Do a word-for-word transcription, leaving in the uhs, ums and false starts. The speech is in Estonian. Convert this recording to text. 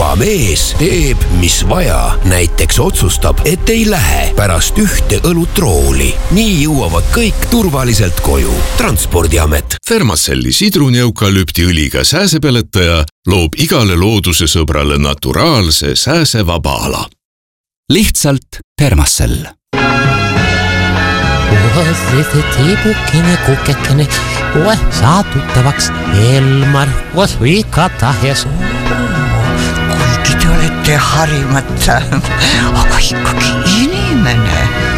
turvamees teeb, mis vaja. Näiteks otsustab, et ei lähe pärast ühte õlutrooli. Nii jõuavad kõik turvaliselt koju. Transpordiamet. Thermacelli sidruneukalüptiõliga sääsepeletaja loob igale looduse sõbrale naturaalse sääsevaba ala. Lihtsalt Thermacell. Ohe, see teebukene, kukekene. Ohe, saa tuttavaks Elmar. Ohe, ikka tahes. Kuigi te olete harimata, aga ikkagi inimene.